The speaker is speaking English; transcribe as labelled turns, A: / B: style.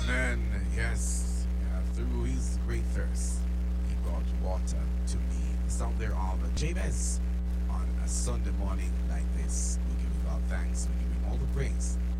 A: Amen. Yes. Through his great thirst, he brought water to me. The song there of Jabez on a Sunday morning like this. We give God thanks. We give him all the praise.